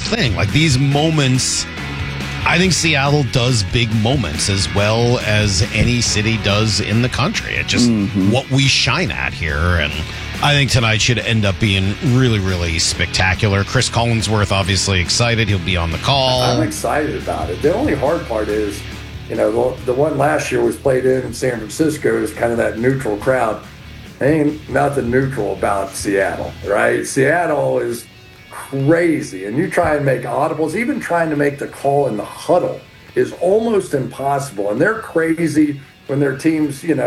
thing. Like these moments, I think Seattle does big moments as well as any city does in the country. It's just what we shine at here. And I think tonight should end up being really, really spectacular. Chris Collinsworth, obviously excited. He'll be on the call. I'm excited about it. The only hard part is, the one last year was played in San Francisco. It's kind of that neutral crowd. Ain't nothing neutral about Seattle, right? Seattle is crazy, and you try and make audibles, even trying to make the call in the huddle is almost impossible. And they're crazy when their team's, the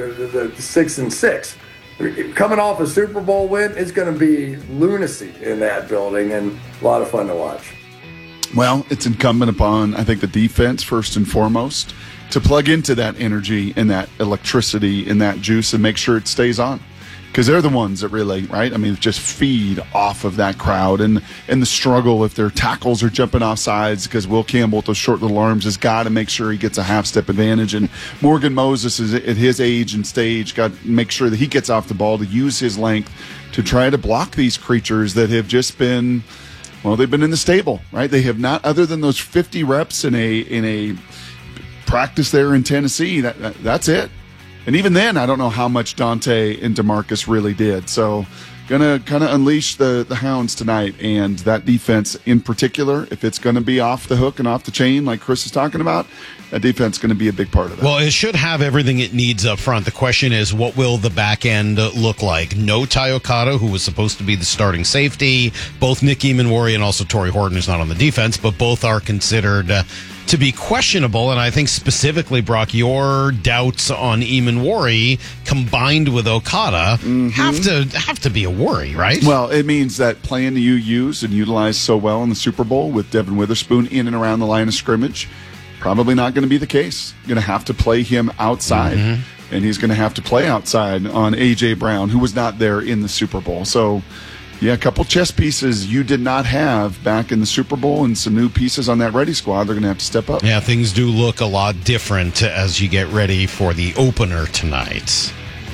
6-6. Coming off a Super Bowl win, it's going to be lunacy in that building and a lot of fun to watch. Well, it's incumbent upon, I think, the defense first and foremost to plug into that energy and that electricity and that juice and make sure it stays on. Because they're the ones that really, right? I mean, just feed off of that crowd and the struggle if their tackles are jumping off sides, because Will Campbell with those short little arms has got to make sure he gets a half-step advantage. And Morgan Moses is at his age and stage, got to make sure that he gets off the ball to use his length to try to block these creatures that have just been, well, they've been in the stable, right? They have not, other than those 50 reps in a practice there in Tennessee, that's it. And even then, I don't know how much Dante and DeMarcus really did. So going to kind of unleash the hounds tonight. And that defense in particular, if it's going to be off the hook and off the chain like Chris is talking about, that defense is going to be a big part of that. Well, it should have everything it needs up front. The question is, what will the back end look like? No Ty Okada, who was supposed to be the starting safety. Both Nick Eamon-Wari and also Torrey Horton, who's not on the defense, but both are considered to be questionable. And I think specifically, Brock, your doubts on Eamon-Wari combined with Okada have to be a worry, right? Well, it means that plan you use and utilize so well in the Super Bowl with Devin Witherspoon in and around the line of scrimmage, probably not going to be the case. You're going to have to play him outside, and he's going to have to play outside on A.J. Brown, who was not there in the Super Bowl. So, yeah, a couple chess pieces you did not have back in the Super Bowl and some new pieces on that ready squad. They're going to have to step up. Yeah, things do look a lot different as you get ready for the opener tonight.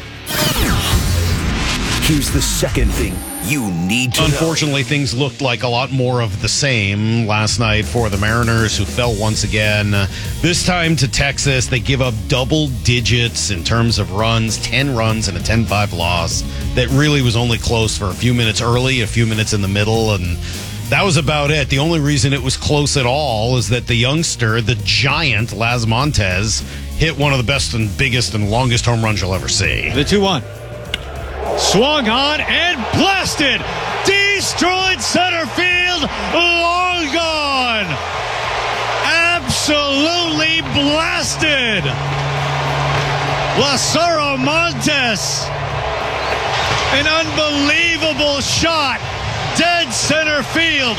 Here's the second thing you need to know. Unfortunately, things looked like a lot more of the same last night for the Mariners, who fell once again. This time to Texas. They give up double digits in terms of runs, 10 runs and a 10-5 loss. That really was only close for a few minutes early, a few minutes in the middle, and that was about it. The only reason it was close at all is that the youngster, the giant Las Montes, hit one of the best and biggest and longest home runs you'll ever see. The 2-1. Swung on and blasted. Destroyed center field. Long gone. Absolutely blasted. Lazaro Montes. An unbelievable shot. Dead center field.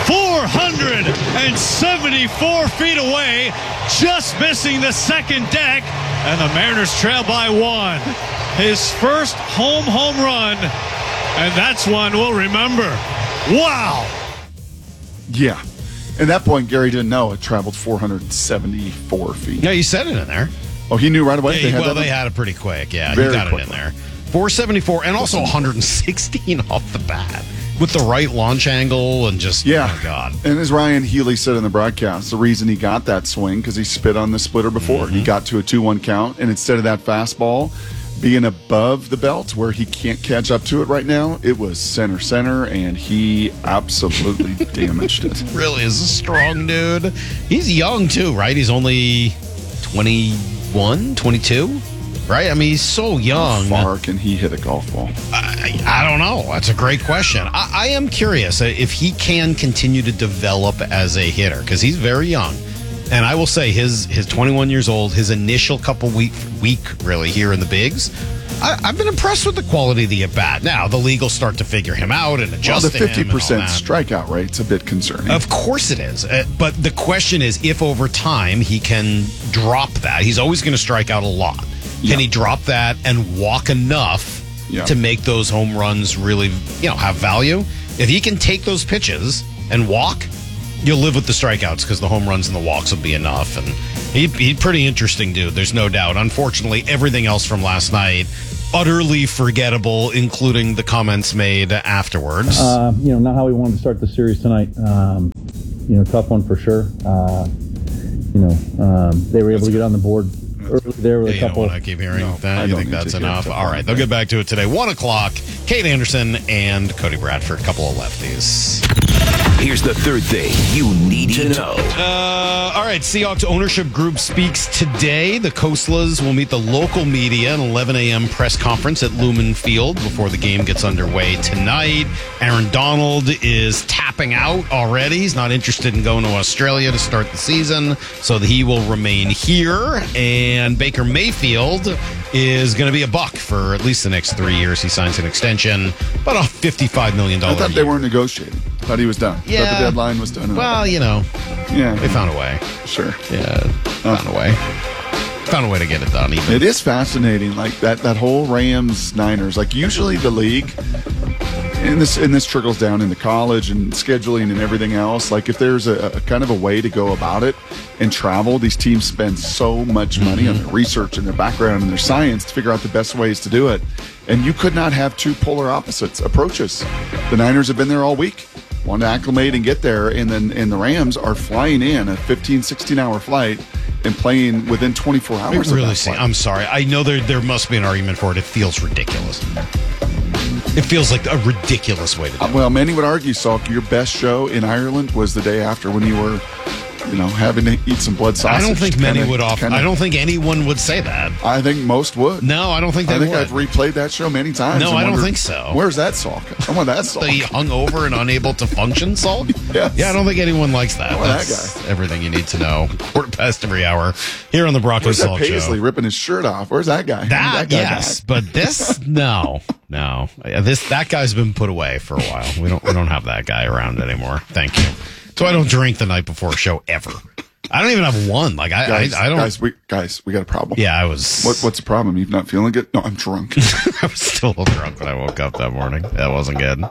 474 feet away. Just missing the second deck. And the Mariners trail by 1. His first home run, and that's one we'll remember. Wow. Yeah. At that point, Gary didn't know it traveled 474 feet. No, you said it in there. Oh, he knew right away? Yeah, they had it pretty quick. Yeah, Very he got quick. it in there. 474 and also 116 off the bat with the right launch angle and just, yeah. Oh, my God. And as Ryan Healy said in the broadcast, the reason he got that swing, because he spit on the splitter before. He got to a 2-1 count, and instead of that fastball being above the belt where he can't catch up to it right now, it was center, and he absolutely damaged it. Really is a strong dude. He's young, too, right? He's only 21, 22, right? I mean, he's so young. How far can he hit a golf ball? I don't know. That's a great question. I am curious if he can continue to develop as a hitter, because he's very young. And I will say his 21 years old, his initial couple week really here in the bigs, I've been impressed with the quality of the at-bat. Now, the league will start to figure him out and adjust him. The 50% and strikeout rate's a bit concerning. Of course it is. But the question is if over time he can drop that. He's always going to strike out a lot. Can he drop that and walk enough to make those home runs really, have value? If he can take those pitches and walk, you'll live with the strikeouts because the home runs and the walks will be enough. And he's pretty interesting dude, there's no doubt. Unfortunately, everything else from last night, utterly forgettable, including the comments made afterwards. Not how we wanted to start the series tonight. tough one for sure. They were able to get on the board early there with a couple. I keep hearing that. You think that's enough? All right, they'll get back to it today. 1 o'clock. Kate Anderson and Cody Bradford, a couple of lefties. Here's the third thing you need to know. All right, Seahawks ownership group speaks today. The Koslas will meet the local media at an 11 a.m. press conference at Lumen Field before the game gets underway tonight. Aaron Donald is tapping out already. He's not interested in going to Australia to start the season, so he will remain here. And Baker Mayfield is going to be a Buck for at least the next 3 years. He signs an extension, about a $55 million I thought they weren't negotiating. Thought he was done. Yeah. Thought the deadline was done. Well, yeah, they found a way. Sure. Yeah, found a way. Found a way to get it done. Even. It is fascinating, like that whole Rams-Niners. Like usually the league, and this trickles down into college and scheduling and everything else. Like if there's a kind of a way to go about it and travel, these teams spend so much money on their research and their background and their science to figure out the best ways to do it. And you could not have two polar opposites approaches. The Niners have been there all week, want to acclimate and get there, and the Rams are flying in a 15, 16-hour flight and playing within 24 hours. I'm sorry. I know there must be an argument for it. It feels ridiculous. It feels like a ridiculous way to do it. Well, many would argue, Salk, your best show in Ireland was the day after when you were, having to eat some blood sausage. I don't think many would offer. I don't think anyone would say that. I think most would. No, I don't think they would. I've replayed that show many times. No, I don't think so. Where's that Salk? I want that Salk. The hungover and unable to function Salk? Yes. Yeah, I don't think anyone likes that. That's that guy. Everything you need to know. Quarter past every hour here on the Brock and Salk Show. Paisley ripping his shirt off? Where's that guy? That guy yes, but this no. That guy's been put away for a while. We don't have that guy around anymore. Thank you. So I don't drink the night before a show ever. I don't even have one. Like I don't. Guys, we got a problem. Yeah, I was. What's the problem? You're not feeling good? No, I'm drunk. I was still a little drunk when I woke up that morning. That wasn't good.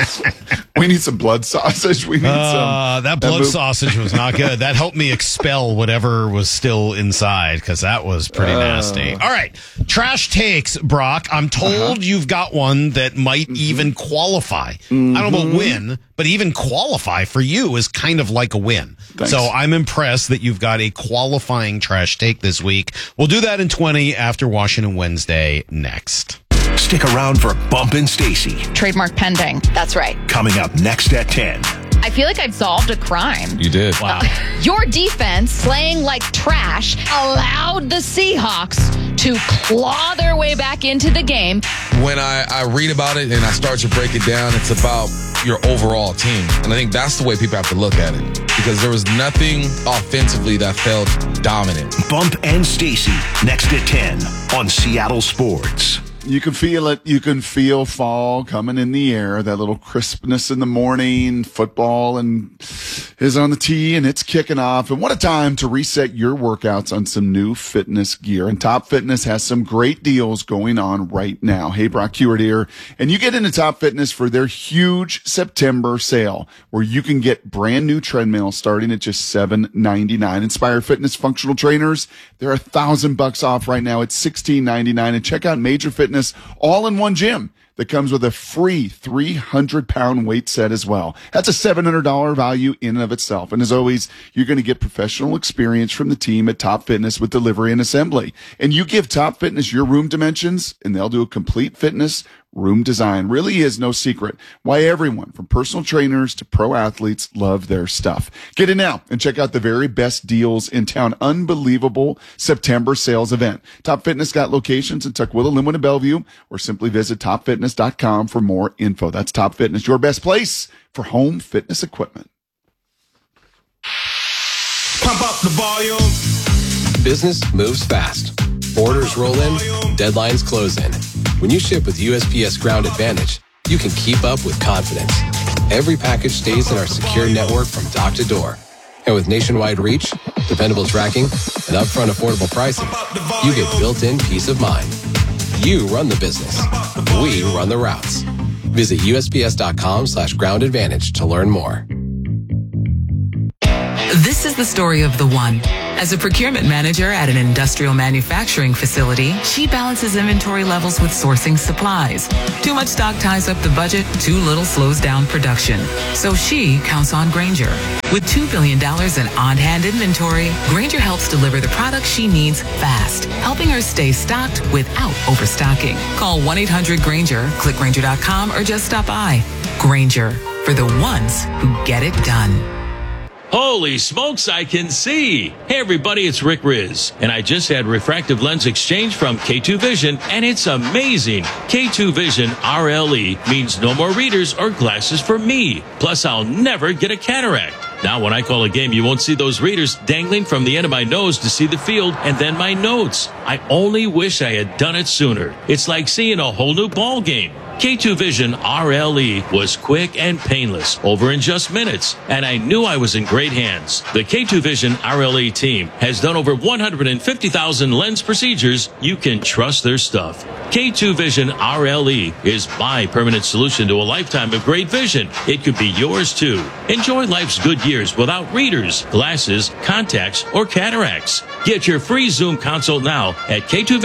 We need some blood sausage. We need some. That blood sausage was not good. That helped me expel whatever was still inside because that was pretty nasty. All right, trash takes, Brock. I'm told you've got one that might even qualify. I don't know about win, but even qualify for you is kind of like a win. Thanks. So I'm impressed that you've got a qualifying trash take this week. We'll do that in 20 after Washington Wednesday next. Stick around for Bump and Stacy. Trademark pending. That's right. Coming up next at 10. I feel like I've solved a crime. You did. Wow. Your defense, playing like trash, allowed the Seahawks to claw their way back into the game. When I read about it and I start to break it down, it's about your overall team. And I think that's the way people have to look at it. Because there was nothing offensively that felt dominant. Bump and Stacy, next at 10 on Seattle Sports. You can feel it. You can feel fall coming in the air, that little crispness in the morning. Football is on the tee and it's kicking off. And what a time to reset your workouts on some new fitness gear. And Top Fitness has some great deals going on right now. Hey, Brock Hewitt here. And you get into Top Fitness for their huge September sale where you can get brand new treadmills starting at just $7.99. Inspire Fitness functional trainers, they're $1,000 off right now. It's $16.99. And check out Major Fitness all-in-one gym that comes with a free 300-pound weight set as well. That's a $700 value in and of itself. And as always, you're going to get professional experience from the team at Top Fitness with delivery and assembly. And you give Top Fitness your room dimensions, and they'll do a complete fitness room design. Really is no secret why everyone from personal trainers to pro athletes love their stuff. Get in now and check out the very best deals in town. Unbelievable September sales event. Top Fitness got locations in Tukwila, Linwood, and Bellevue, or simply visit topfitness.com for more info. That's Top Fitness, your best place for home fitness equipment. Pump up the volume. Business moves fast. Orders roll in, deadlines close in. When you ship with USPS Ground Advantage, you can keep up with confidence. Every package stays in our secure network from dock to door. And with nationwide reach, dependable tracking, and upfront affordable pricing, you get built-in peace of mind. You run the business. We run the routes. Visit USPS.com/ground advantage to learn more. This is the story of the one. As a procurement manager at an industrial manufacturing facility, she balances inventory levels with sourcing supplies. Too much stock ties up the budget, too little slows down production. So she counts on Grainger. With $2 billion in on-hand inventory, Grainger helps deliver the products she needs fast, helping her stay stocked without overstocking. Call 1-800-GRAINGER, click Grainger.com, or just stop by. Grainger, for the ones who get it done. Holy smokes, I can see. Hey everybody, it's Rick Riz, and I just had refractive lens exchange from K2 Vision, and it's amazing. K2 Vision RLE means no more readers or glasses for me. Plus, I'll never get a cataract. Now, when I call a game, you won't see those readers dangling from the end of my nose to see the field and then my notes. I only wish I had done it sooner. It's like seeing a whole new ball game. K2 Vision RLE was quick and painless, over in just minutes, and I knew I was in great hands. The K2 Vision RLE team has done over 150,000 lens procedures. You can trust their stuff. K2 Vision RLE is my permanent solution to a lifetime of great vision. It could be yours too. Enjoy life's good years without readers, glasses, contacts, or cataracts. Get your free Zoom consult now at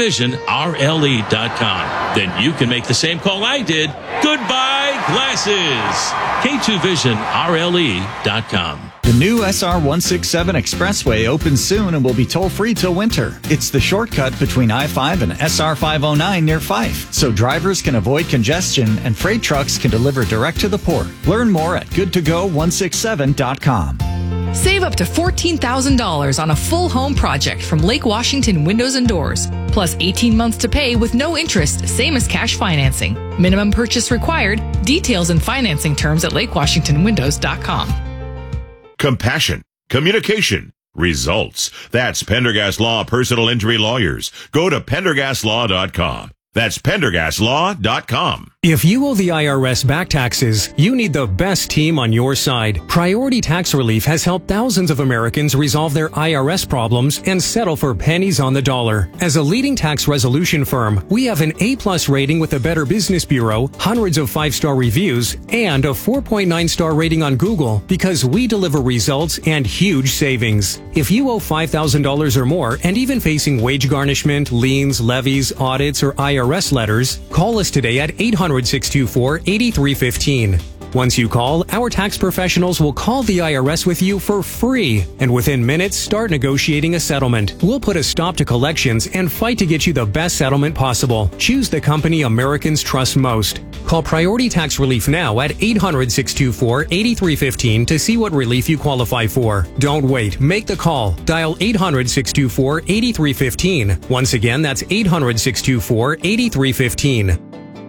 K2VisionRLE.com. Then you can make the same call I did. Goodbye, glasses. K2VisionRLE.com. The new SR-167 Expressway opens soon and will be toll-free till winter. It's the shortcut between I-5 and SR-509 near Fife, so drivers can avoid congestion and freight trucks can deliver direct to the port. Learn more at goodtogo167.com. Save up to $14,000 on a full home project from Lake Washington Windows and Doors. Plus 18 months to pay with no interest, same as cash financing. Minimum purchase required. Details and financing terms at lakewashingtonwindows.com. Compassion, communication, results. That's Pendergast Law Personal Injury Lawyers. Go to PendergastLaw.com. That's PendergastLaw.com. If you owe the IRS back taxes, you need the best team on your side. Priority Tax Relief has helped thousands of Americans resolve their IRS problems and settle for pennies on the dollar. As a leading tax resolution firm, we have an A+ rating with the Better Business Bureau, hundreds of 5-star reviews, and a 4.9-star rating on Google because we deliver results and huge savings. If you owe $5,000 or more and even facing wage garnishment, liens, levies, audits, or IRS letters, call us today at 800-624-8315. Once you call, our tax professionals will call the IRS with you for free, and within minutes start negotiating a settlement. We'll put a stop to collections and fight to get you the best settlement possible. Choose the company Americans trust most. Call Priority Tax Relief now at 800-624-8315 to see what relief you qualify for. Don't wait. Make the call. Dial 800-624-8315. Once again, that's 800-624-8315.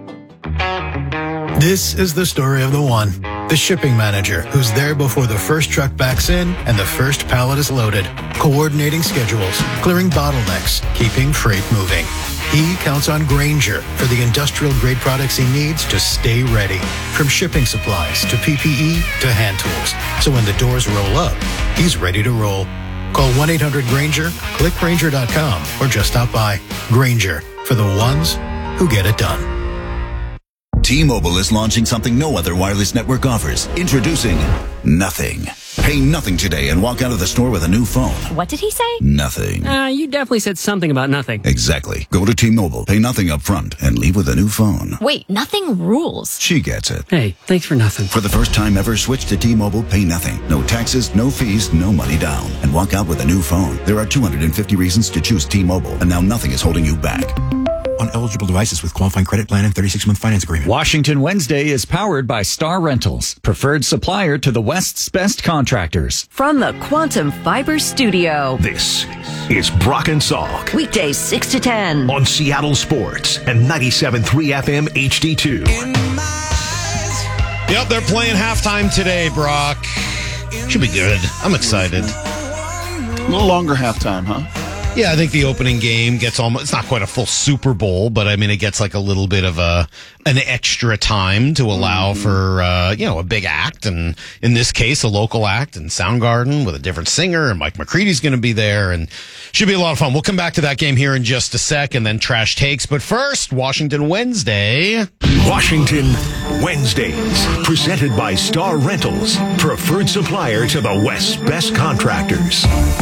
This is the story of the one, the shipping manager who's there before the first truck backs in and the first pallet is loaded, coordinating schedules, clearing bottlenecks, keeping freight moving. He counts on Grainger for the industrial-grade products he needs to stay ready, from shipping supplies to PPE to hand tools. So when the doors roll up, he's ready to roll. Call 1-800-GRAINGER, click Grainger.com, or just stop by. Grainger, for the ones who get it done. T-Mobile is launching something no other wireless network offers. Introducing Nothing. Pay nothing today and walk out of the store with a new phone. What did he say? Nothing. You definitely said something about nothing. Exactly. Go to T-Mobile, pay nothing up front, and leave with a new phone. Wait, nothing rules. She gets it. Hey, thanks for nothing. For the first time ever, switch to T-Mobile, pay nothing. No taxes, no fees, no money down. And walk out with a new phone. There are 250 reasons to choose T-Mobile, and now nothing is holding you back. On eligible devices with qualifying credit plan and 36-month finance agreement. Washington Wednesday is powered by Star Rentals, preferred supplier to the West's best contractors. From the Quantum Fiber Studio. This is Brock and Salk. Weekdays 6 to 10. On Seattle Sports and 97.3 FM HD2. Yep, they're playing halftime today, Brock. Should be good. I'm excited. A little longer halftime, huh? Yeah, I think the opening game gets almost, it's not quite a full Super Bowl, but I mean, it gets like a little bit of an extra time to allow for, a big act. And in this case, a local act in Soundgarden with a different singer, and Mike McCready's going to be there, and should be a lot of fun. We'll come back to that game here in just a sec, and then Trash Takes. But first, Washington Wednesday. Washington Wednesdays, presented by Star Rentals, preferred supplier to the West's best contractors.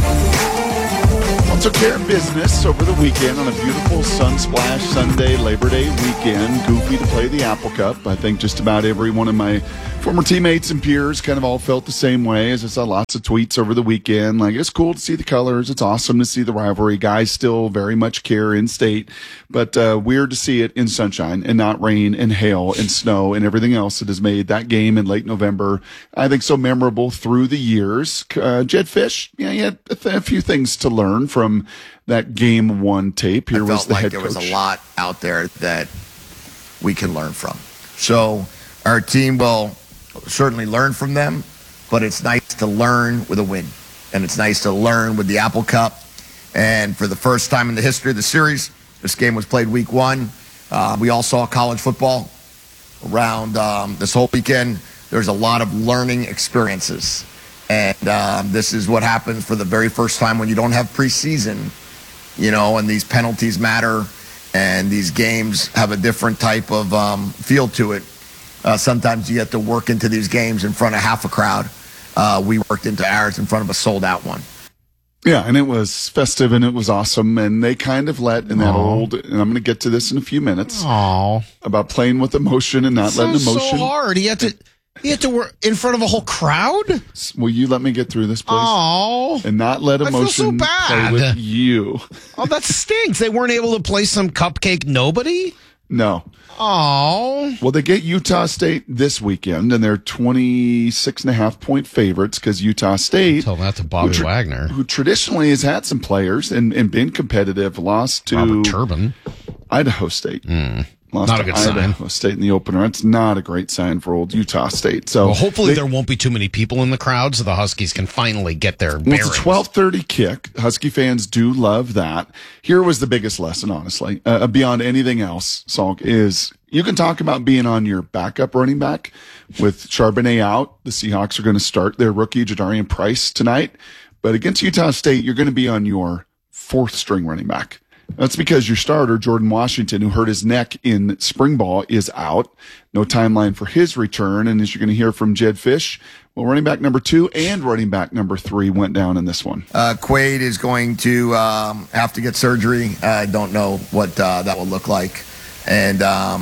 Took care of business over the weekend on a beautiful Sunsplash Sunday, Labor Day weekend. Goofy to play the Apple Cup. I think just about every one of my former teammates and peers kind of all felt the same way, as I saw lots of tweets over the weekend. Like, it's cool to see the colors. It's awesome to see the rivalry. Guys still very much care in state, but weird to see it in sunshine and not rain and hail and snow and everything else that has made that game in late November, I think, so memorable through the years. Jed Fish, he had a few things to learn from that game one tape. Here was the head coach. There was a lot out there that we can learn from. So our team will certainly learn from them, but it's nice to learn with a win. And it's nice to learn with the Apple Cup. And for the first time in the history of the series, this game was played week one. We all saw college football around this whole weekend. There's a lot of learning experiences. And this is what happens for the very first time when you don't have preseason, and these penalties matter, and these games have a different type of feel to it. Sometimes you have to work into these games in front of half a crowd. We worked into ours in front of a sold-out one. Yeah, and it was festive, and it was awesome, and they kind of let in that old, and I'm going to get to this in a few minutes, about playing with emotion and not letting emotion. So hard. He had to work in front of a whole crowd? Will you let me get through this, please? Oh. And not let emotion play with you. Oh, that stinks. They weren't able to play some cupcake nobody? No. Oh. Well, they get Utah State this weekend, and they're 26.5-point favorites because Utah State. Tell that to Bobby Wagner, who traditionally has had some players and been competitive, lost to Robert Turbin. Idaho State. Lost not a good sign. Idaho State in the opener. It's not a great sign for old Utah State. So hopefully there won't be too many people in the crowd, so the Huskies can finally get their bearings. It's a 12:30 kick. Husky fans do love that. Here was the biggest lesson, honestly, beyond anything else, Salk, is you can talk about being on your backup running back with Charbonnet out. The Seahawks are going to start their rookie Jadarian Price tonight, but against Utah State, you're going to be on your fourth string running back. That's because your starter, Jordan Washington, who hurt his neck in spring ball, is out. No timeline for his return. And as you're going to hear from Jed Fish, well, running back number 2 and running back number 3 went down in this one. Quaid is going to have to get surgery. I don't know what that will look like. And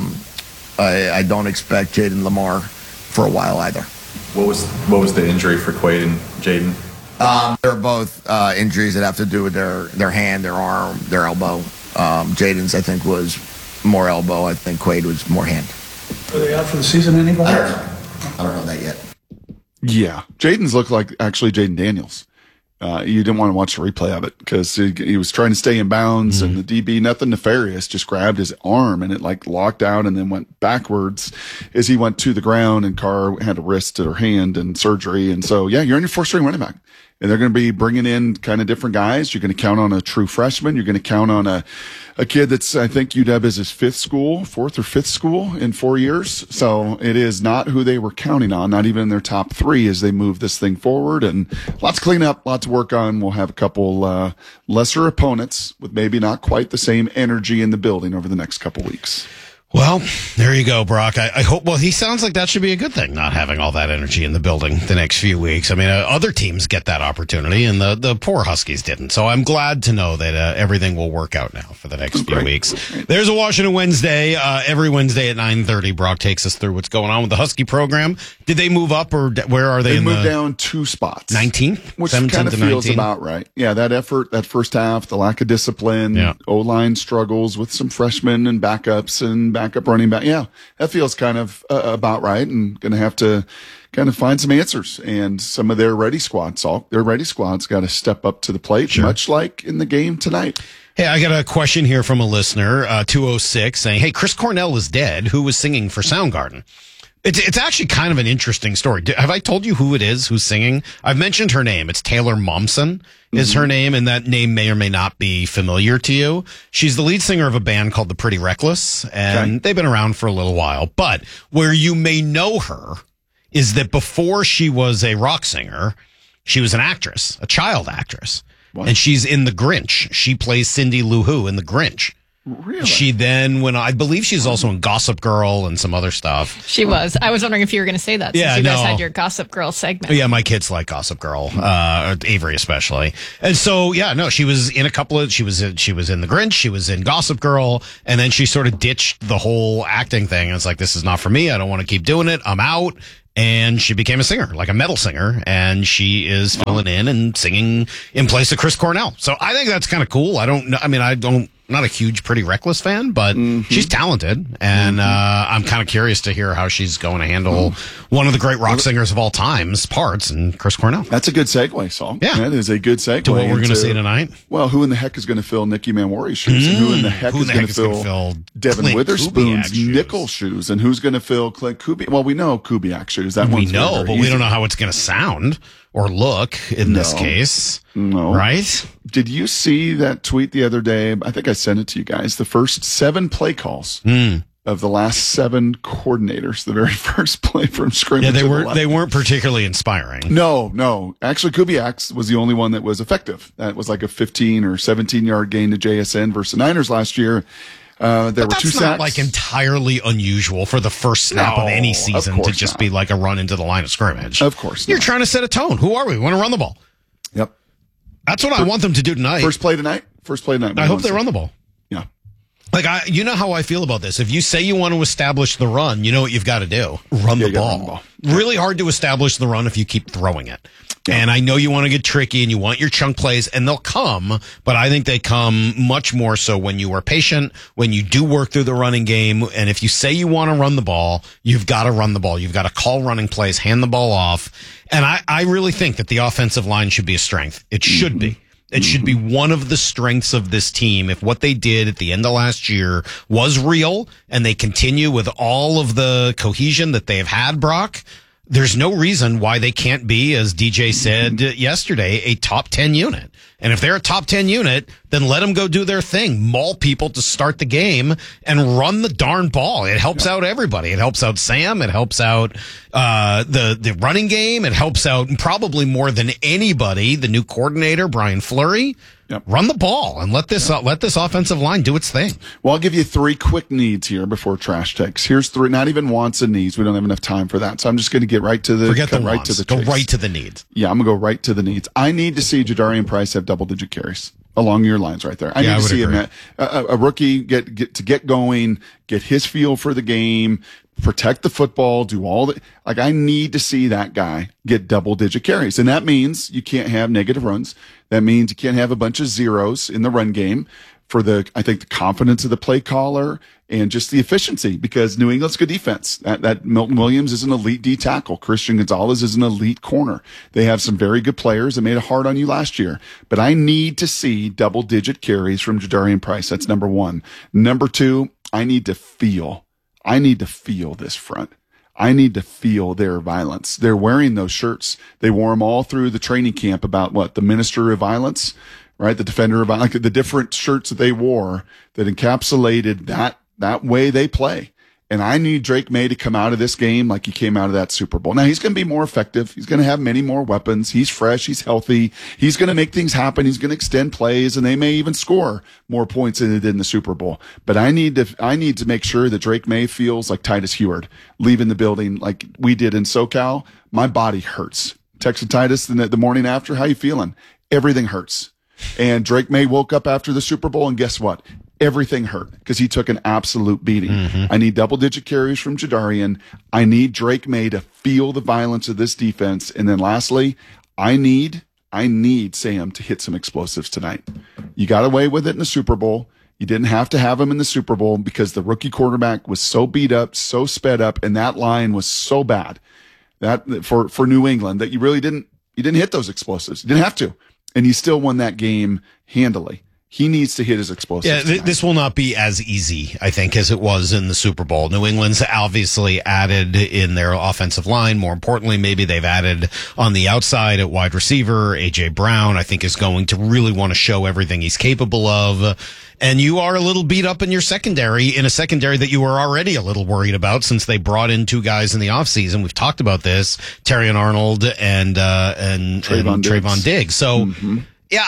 I don't expect Jaden Lamar for a while either. What was the injury for Quaid and Jaden? They're both injuries that have to do with their hand, their arm, their elbow. Jaden's, I think, was more elbow. I think Quaid was more hand. Are they out for the season, anybody? I don't know that yet. Yeah. Jaden's looked like actually Jaden Daniels. You didn't want to watch the replay of it because he was trying to stay in bounds and the DB, nothing nefarious, just grabbed his arm and it like locked out and then went backwards as he went to the ground, and Carr had a wrist or hand and surgery. And so, yeah, you're on your fourth string running back. And they're going to be bringing in kind of different guys. You're going to count on a true freshman. You're going to count on a kid that's, I think UW is his fourth or fifth school in 4 years. So it is not who they were counting on, not even in their top 3 as they move this thing forward. And lots to clean up, lots to work on. We'll have a couple lesser opponents with maybe not quite the same energy in the building over the next couple weeks. Well, there you go, Brock. I hope, well, he sounds like that should be a good thing, not having all that energy in the building the next few weeks. I mean, other teams get that opportunity, and the poor Huskies didn't. So I'm glad to know that everything will work out now for the next few weeks. There's a Washington Wednesday. Every Wednesday at 9:30, Brock takes us through what's going on with the Husky program. Did they move up, or where are they? They moved down 2 spots. 19th? Which 17th kind of to feels 19? about right. Yeah, that effort, that first half, the lack of discipline, O-line struggles with some freshmen and backups and backup running back. Yeah, that feels kind of about right, and going to have to kind of find some answers. And some of their ready squad's got to step up to the plate, much like in the game tonight. Hey, I got a question here from a listener, 206, saying, hey, Chris Cornell is dead. Who was singing for Soundgarden? It's actually kind of an interesting story. Have I told you who it is who's singing? I've mentioned her name. It's Taylor Momsen is her name, and that name may or may not be familiar to you. She's the lead singer of a band called The Pretty Reckless, and they've been around for a little while. But where you may know her is that before she was a rock singer, she was an actress, a child actress. What? And she's in The Grinch. She plays Cindy Lou Who in The Grinch. Really? She then I believe she's also in Gossip Girl and some other stuff. She was. I was wondering if you were going to say that since you guys had your Gossip Girl segment. Yeah, my kids like Gossip Girl, Avery especially. And so, she was in a couple of, she was in The Grinch, she was in Gossip Girl, and then she sort of ditched the whole acting thing. And it's like, this is not for me. I don't want to keep doing it. I'm out. And she became a singer, like a metal singer, and she is filling in and singing in place of Chris Cornell. So I think that's kind of cool. Not a huge Pretty Reckless fan, but she's talented, and I'm kind of curious to hear how she's going to handle one of the great rock singers of all time's parts, and Chris Cornell. That's a good segue, Saul. Yeah. That is a good segue to what we're going to see tonight. Well, who in the heck is going to fill Nicky Manwari's shoes, and who in the heck is going to fill Devin Clint Witherspoon's Kubiak's nickel shoes, and who's going to fill Clint Kubiak? Well, we know Kubiak's shoes. That we know, but we don't know how it's going to sound or look in this case. No. Right? Did you see that tweet the other day? I think I sent it to you guys. The first 7 play calls of the last 7 coordinators, the very first play from scrimmage. Yeah, they weren't particularly inspiring. No. Actually, Kubiak's was the only one that was effective. That was like a 15 or 17 yard gain to JSN versus the Niners last year. There were 2 sacks. Not like entirely unusual for the first snap of any season to just be like a run into the line of scrimmage. Of course, you're trying to set a tone. Who are we? We want to run the ball. Yep, that's what I want them to do tonight. First play tonight. I hope they run the ball. Yeah, like you know how I feel about this. If you say you want to establish the run, you know what you've got to do: run the ball. Really hard to establish the run if you keep throwing it. Yeah. And I know you want to get tricky and you want your chunk plays, and they'll come, but I think they come much more so when you are patient, when you do work through the running game. And if you say you want to run the ball, you've got to run the ball. You've got to call running plays, hand the ball off. And I really think that the offensive line should be a strength. It should be. It should be one of the strengths of this team. If what they did at the end of last year was real and they continue with all of the cohesion that they have had, Brock, there's no reason why they can't be, as DJ said yesterday, a top 10 unit. And if they're a top 10 unit, then let them go do their thing. Maul people to start the game and run the darn ball. It helps out everybody. It helps out Sam. It helps out the running game. It helps out probably more than anybody, the new coordinator, Brian Fleury. Run the ball and let this offensive line do its thing. Well, I'll give you 3 quick needs here before trash takes. Here's 3, not even wants and needs. We don't have enough time for that. So I'm just going to get right to the Go right to the needs. Yeah, I'm going to go right to the needs. I need to see Jadarian Price have double-digit carries along your lines right there. I need to see him, a rookie get going, get his feel for the game, protect the football, do all the, like, I need to see that guy get double-digit carries. And that means you can't have negative runs. That means you can't have a bunch of zeros in the run game for the confidence of the play caller and just the efficiency, because New England's good defense. That Milton Williams is an elite D tackle. Christian Gonzalez is an elite corner. They have some very good players that made it hard on you last year. But I need to see double-digit carries from Jadarian Price. That's number 1. Number 2, I need to feel this front. I need to feel their violence. They're wearing those shirts. They wore them all through the training camp about the minister of violence, right? The defender of violence, like the different shirts that they wore that encapsulated that way they play. And I need Drake May to come out of this game like he came out of that Super Bowl. Now, he's going to be more effective. He's going to have many more weapons. He's fresh. He's healthy. He's going to make things happen. He's going to extend plays, and they may even score more points than they did in the Super Bowl. But I need to make sure that Drake May feels like Titus Heward leaving the building like we did in SoCal. My body hurts. Texted Titus the morning after, how you feeling? Everything hurts. And Drake May woke up after the Super Bowl, and guess what? Everything hurt because he took an absolute beating. I need double-digit carries from Jadarian. I need Drake May to feel the violence of this defense. And then lastly, I need Sam to hit some explosives tonight. You got away with it in the Super Bowl. You didn't have to have him in the Super Bowl because the rookie quarterback was so beat up, so sped up, and that line was so bad that for New England that you really didn't hit those explosives. You didn't have to. And you still won that game handily. He needs to hit his explosives. Yeah, this will not be as easy, I think, as it was in the Super Bowl. New England's obviously added in their offensive line. More importantly, maybe they've added on the outside at wide receiver. A.J. Brown, I think, is going to really want to show everything he's capable of. And you are a little beat up in your secondary, in a secondary that you were already a little worried about since they brought in 2 guys in the offseason. We've talked about this, Terrion Arnold and Trayvon Diggs. So, yeah,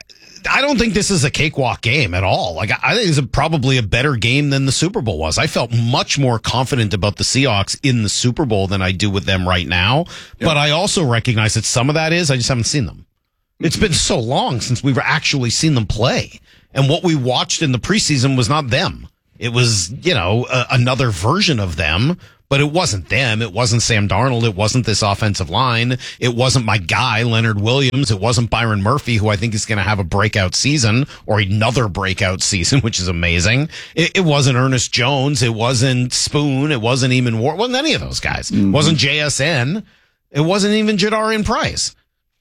I don't think this is a cakewalk game at all. Like, I think it's probably a better game than the Super Bowl was. I felt much more confident about the Seahawks in the Super Bowl than I do with them right now. Yep. But I also recognize that some of that is I just haven't seen them. It's been so long since we've actually seen them play. And what we watched in the preseason was not them. It was, another version of them. But it wasn't them. It wasn't Sam Darnold. It wasn't this offensive line. It wasn't my guy, Leonard Williams. It wasn't Byron Murphy, who I think is going to have a breakout season or another breakout season, which is amazing. It wasn't Ernest Jones. It wasn't Spoon. It wasn't Eamon Ward. It wasn't any of those guys. It wasn't JSN. It wasn't even Jadarian Price.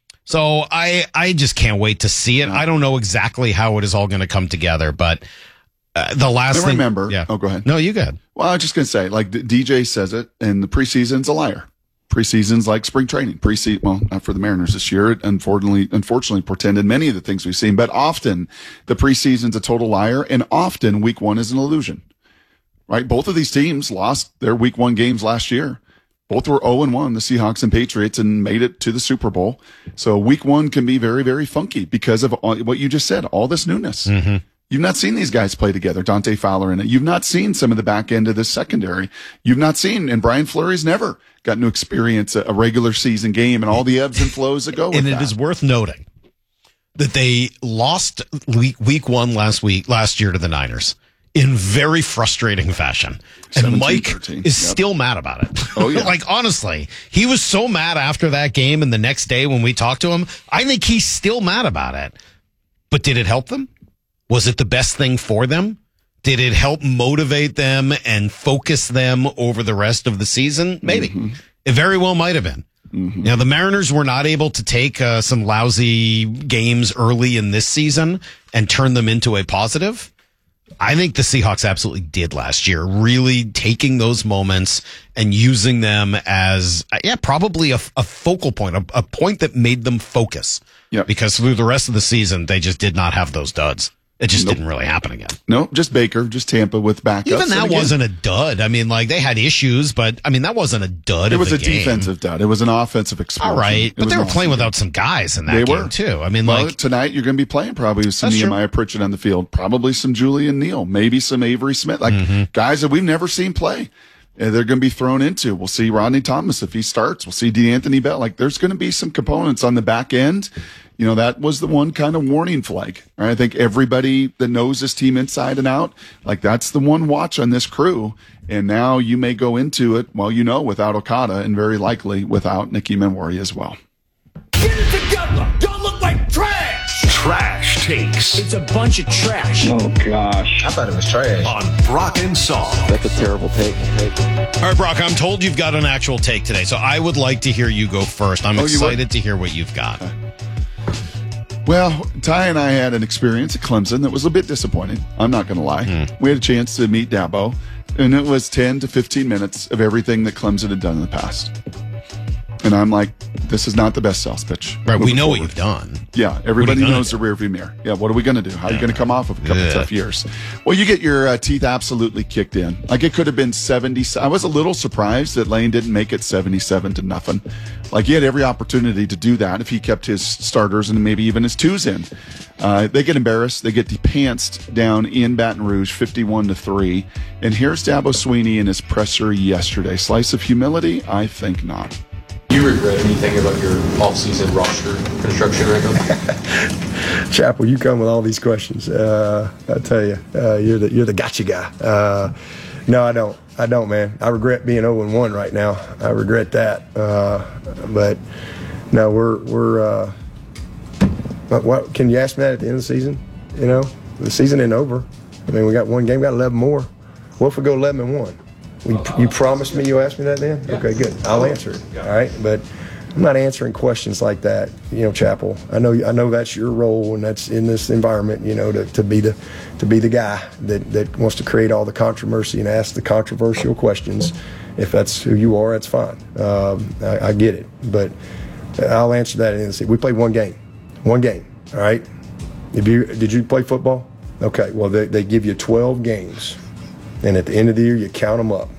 So I just can't wait to see it. I don't know exactly how it is all going to come together, but the last thing. Remember. Yeah. Oh, go ahead. No, you go ahead. Well, I was just going to say, like DJ says it, and the preseason's a liar. Preseason's like spring training. Well, not for the Mariners this year. It unfortunately portended many of the things we've seen, but often the preseason's a total liar, and often week 1 is an illusion. Right? Both of these teams lost their week 1 games last year. Both were 0-1, the Seahawks and Patriots, and made it to the Super Bowl. So week 1 can be very, very funky because of what you just said, all this newness. Mm-hmm. You've not seen these guys play together, Dante Fowler in it. You've not seen some of the back end of this secondary. You've not seen, and Brian Fleury's never gotten to experience a regular season game and all the ebbs and flows that go with that. And it is worth noting that they lost week 1 last year to the Niners in very frustrating fashion. And Mike is still mad about it. Oh, yeah. Like, honestly, he was so mad after that game and the next day when we talked to him. I think he's still mad about it. But did it help them? Was it the best thing for them? Did it help motivate them and focus them over the rest of the season? Maybe. Mm-hmm. It very well might have been. Mm-hmm. The Mariners were not able to take some lousy games early in this season and turn them into a positive. I think the Seahawks absolutely did last year, really taking those moments and using them as, probably a focal point, a point that made them focus. Yep. Because through the rest of the season, they just did not have those duds. It just didn't really happen again. No, just Baker, just Tampa with backups. Even that wasn't a dud. I mean, like, they had issues, but, I mean, that wasn't a dud. It was a defensive dud. It was an offensive explosion. All right, but they were playing without some guys in that game, too. I mean, tonight you're going to be playing probably with some Nehemiah Pritchett on the field, probably some Julian Neal, maybe some Avery Smith, guys that we've never seen play. They're going to be thrown into. We'll see Rodney Thomas if he starts. We'll see DeAnthony Bell. Like, there's going to be some components on the back end. That was the one kind of warning flag. Right? I think everybody that knows this team inside and out, like, that's the one watch on this crew. And now you may go into it, without Okada and very likely without Nicky Menwari as well. Get it together. Y'all look like trash. Trash takes. It's a bunch of trash. Oh, gosh. I thought it was trash. On Brock and Saul. That's a terrible take. All right, Brock, I'm told you've got an actual take today, so I would like to hear you go first. I'm excited to hear what you've got. Well, Ty and I had an experience at Clemson that was a bit disappointing. I'm not going to lie. We had a chance to meet Dabo, and it was 10 to 15 minutes of everything that Clemson had done in the past. And I'm like, this is not the best sales pitch. Right, we know what you've done. Yeah, everybody knows the rearview mirror. Yeah, what are we going to do? How are you going to come off of a couple of tough years? Well, you get your teeth absolutely kicked in. Like, it could have been 70. I was a little surprised that Lane didn't make it 77-0. Like, he had every opportunity to do that if he kept his starters and maybe even his twos in. They get embarrassed. They get depantsed down in Baton Rouge, 51-3. And here's Dabo Swinney in his presser yesterday. Slice of humility? I think not. Do you regret anything about your off-season roster construction right now? Chappell, you come with all these questions. I tell you, you're the gotcha guy. No, I don't. I don't, man. I regret being 0-1 right now. I regret that. But no, we're. What can you ask me that at the end of the season? The season ain't over. I mean, we got one game, got 11 more. What if we go 11-1? You promised me you asked me that then? Okay, good. I'll answer it. All right, but I'm not answering questions like that, Chappell. I know that's your role, and that's in this environment, to be the guy that wants to create all the controversy and ask the controversial questions. If that's who you are, that's fine. I get it, but I'll answer that and say we played one game, all right. Did you play football? Okay, well they give you 12 games, and at the end of the year you count them up.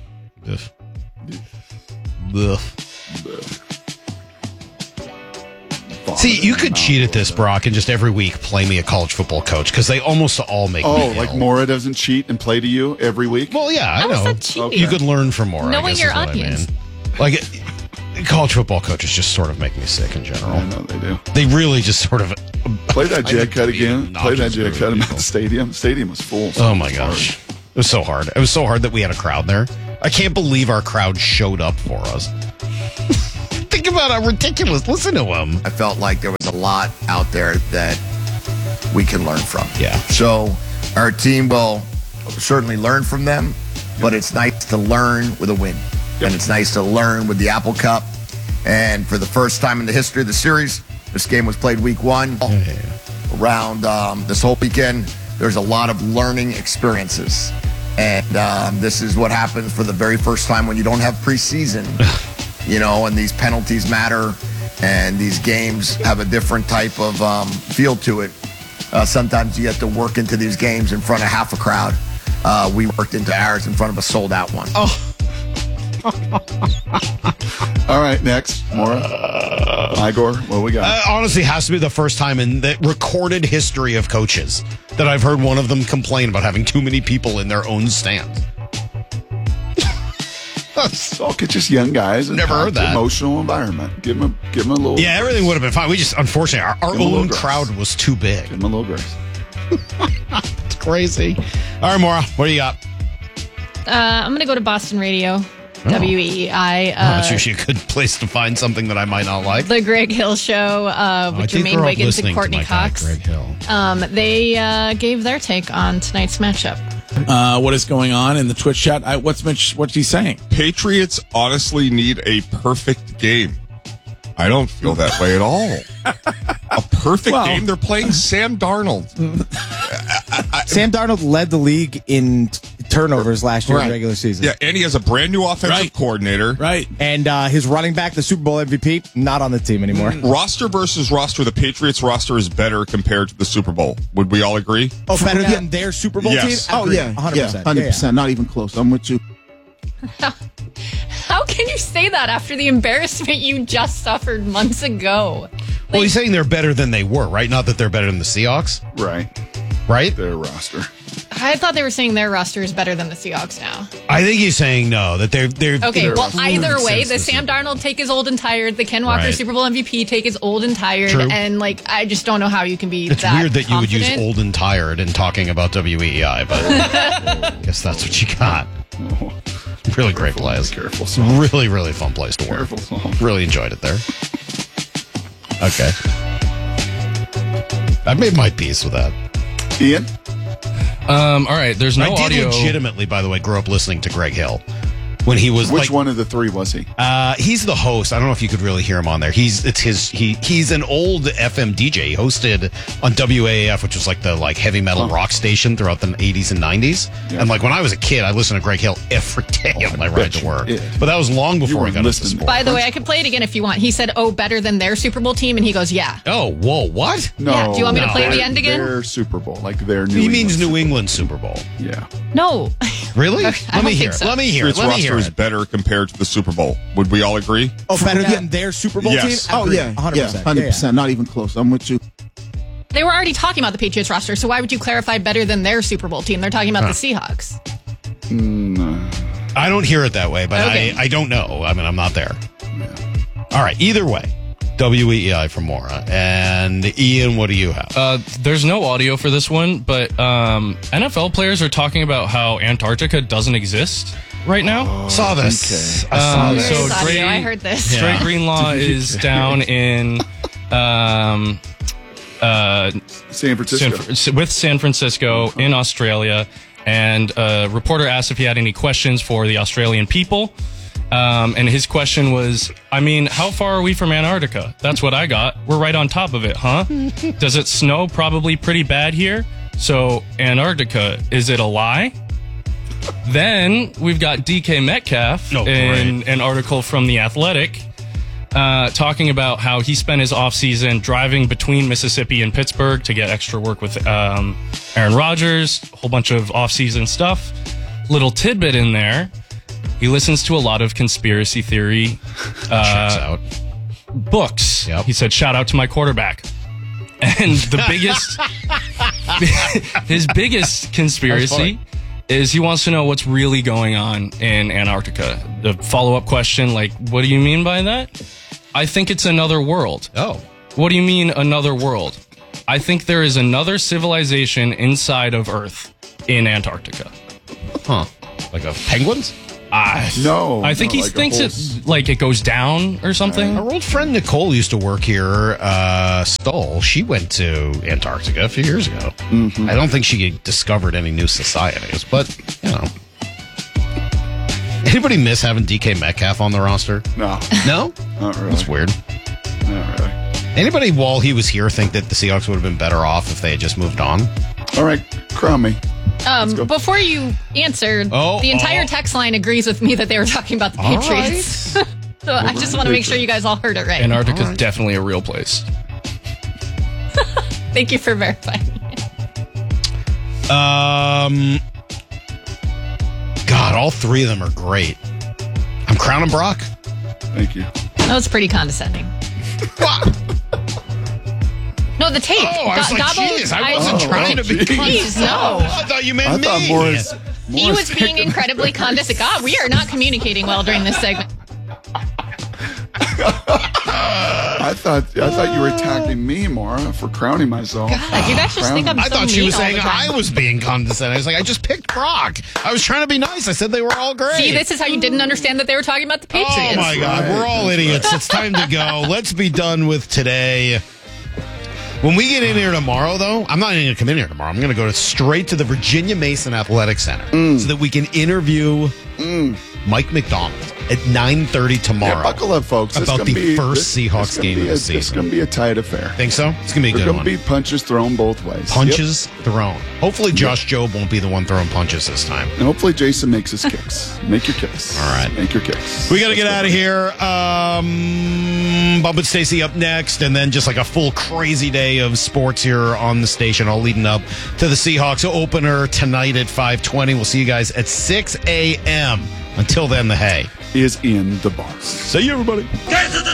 See, you could cheat at this, Brock, and just every week play me a college football coach, because they almost all make me ill. Like Maura doesn't cheat and play to you every week? Well, yeah, I know. Okay. You could learn from Maura. Knowing your onions. Like, college football coaches just sort of make me sick in general. I know they do. They really just sort of... Play that jet cut again. Play that jet cut at the stadium. Stadium was full. So my gosh. It was so hard. It was so hard that we had a crowd there. I can't believe our crowd showed up for us. Think about how ridiculous. Listen to him. I felt like there was a lot out there that we can learn from. Yeah. So our team will certainly learn from them, but it's nice to learn with a win. And it's nice to learn with the Apple Cup. And for the first time in the history of the series, this game was played week 1. Around this whole weekend, there's a lot of learning experiences. And this is what happens for the very first time when you don't have preseason. And these penalties matter, and these games have a different type of feel to it. Sometimes you have to work into these games in front of half a crowd. We worked into ours in front of a sold-out one. All right, next. Maura. Igor, what we got? Honestly, has to be the first time in the recorded history of coaches that I've heard one of them complain about having too many people in their own stand. It's just young guys. Never heard that. Emotional environment. Give them a little. Yeah, everything would have been fine. We just, unfortunately, our own crowd was too big. Give them a little grace. It's crazy. All right, Maura, what do you got? I'm going to go to Boston Radio, WEEI. That's usually a good place to find something that I might not like. The Greg Hill Show with Jermaine Wiggins and Courtney Cox. Greg Hill. They gave their take on tonight's matchup. What is going on in the Twitch chat? What's he saying? Patriots honestly need a perfect game. I don't feel that way at all. A perfect game? They're playing Sam Darnold. Sam Darnold led the league in turnovers last year in the regular season. Yeah, and he has a brand new offensive coordinator. Right. And his running back, the Super Bowl MVP, not on the team anymore. Roster versus roster, the Patriots roster is better compared to the Super Bowl. Would we all agree? Oh, better than their Super Bowl team? Oh, yeah. 100%. 100%. Not even close. I'm with you. How can you say that after the embarrassment you just suffered months ago? Well, he's saying they're better than they were, right? Not that they're better than the Seahawks. Right? Their roster. I thought they were saying their roster is better than the Seahawks now. I think he's saying no, that they're okay, well, either way, the Sam Darnold take is old and tired. The Ken Walker Super Bowl MVP take is old and tired. True. And, I just don't know how you can be It's that weird that you would use confident. old and tired in talking about WEEI, but I guess that's what you got. Really great place. Careful song. Really, really fun place to work. Careful song. Really enjoyed it there. Okay. I made my peace with that. Ian? All right, there's no I did audio. legitimately, by the way, grow up listening to Greg Hill. When he was Which one of the three was he? He's the host. I don't know if you could really hear him on there. He's an old FM DJ. He hosted on WAAF, which was the heavy metal rock station throughout the 80s and 90s. Yeah. And when I was a kid, I listened to Greg Hill every day on my ride to work. But that was long before I got into sports. By the way, I could play it again if you want. He said, better than their Super Bowl team, and he goes, yeah. Oh, whoa, what? No. Yeah. Do you want me to play the end again? Their Super Bowl, their New He means New England Super Bowl. Yeah. No. Really? Let me hear it. Let me hear it. Patriots roster is better compared to the Super Bowl. Would we all agree? Oh, better than their Super Bowl team? Oh, yeah. 100%. 100%. Not even close. I'm with you. They were already talking about the Patriots roster, so why would you clarify better than their Super Bowl team? They're talking about the Seahawks. I don't hear it that way, but Okay. I don't know. I mean, I'm not there. All right. Either way, WEEI from Maura. And Ian, what do you have? There's no audio for this one, but NFL players are talking about how Antarctica doesn't exist right now. Saw this. Okay. I saw this. There's So audio. I heard this. Dre Greenlaw is down in San Francisco. with San Francisco in Australia, and a reporter asked if he had any questions for the Australian people, And his question was, I mean, how far are we from Antarctica? That's what I got. We're right on top of it, huh? Does it snow? Probably pretty bad here. So, Antarctica, is it a lie? Then we've got DK Metcalf in an article from The Athletic talking about how he spent his offseason driving between Mississippi and Pittsburgh to get extra work with Aaron Rodgers, a whole bunch of offseason stuff. Little tidbit in there. He listens to a lot of conspiracy theory books. He said, shout out to my quarterback. And the his biggest conspiracy is he wants to know what's really going on in Antarctica. The follow-up question, like, what do you mean by that? I think it's another world. Oh. What do you mean another world? I think there is another civilization inside of Earth in Antarctica. Huh. Like a penguins? No. I think he thinks it's like it goes down or something. Our old friend Nicole used to work here, Stoll. She went to Antarctica a few years ago. I don't think she discovered any new societies, but, you know. Anybody miss having DK Metcalf on the roster? No. No? Not really. That's weird. Not really. Anybody, while he was here, think that the Seahawks would have been better off if they had just moved on? All right, Crummy. Before you answer, the entire text line agrees with me that they were talking about the All Patriots. So I just want to make sure you guys all heard it right. Antarctica's definitely a real place. Thank you for verifying. God, all three of them are great. I'm crowning Brock. Thank you. That was pretty condescending. No, the tape. Oh, I was like, geez, I wasn't trying to be Please, no. I thought you meant me. He was being incredibly condescending. God, we are not communicating well during this segment. I thought you were attacking me, Maura, for crowning myself. God, you guys just think I'm so I thought she mean was all saying the time. I was being condescending. I was like, I just picked Brock. I was trying to be nice. I said they were all great. See, this is how you didn't understand that they were talking about the Patriots. Oh, my God. We're all idiots. It's time to go. Let's be done with today. When we get in here tomorrow, though, I'm not even going to come in here tomorrow. I'm going to go straight to the Virginia Mason Athletic Center so that we can interview Mike McDonald at 9:30 tomorrow. Yeah, buckle up, folks. About the first Seahawks game of the season. It's going to be a tight affair. Think so? It's going to be a good one. There's going to be punches thrown both ways. Punches thrown. Hopefully Josh Jobe won't be the one throwing punches this time. And hopefully Jason makes his kicks. Make your kicks. All right. Make your kicks. We got to get out of here. Bub and Stacy up next, and then just like a full crazy day of sports here on the station, all leading up to the Seahawks opener tonight at 5:20. We'll see you guys at 6 a.m. Until then, the hay is in the bar. See you, everybody. Guys,